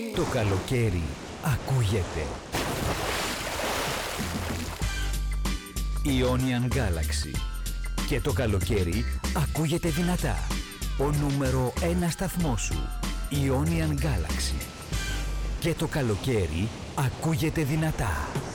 Το καλοκαίρι ακούγεται. Ionian Galaxy. Και το καλοκαίρι ακούγεται δυνατά. Ο νούμερο 1 σταθμός σου. Ionian Galaxy. Και το καλοκαίρι ακούγεται δυνατά.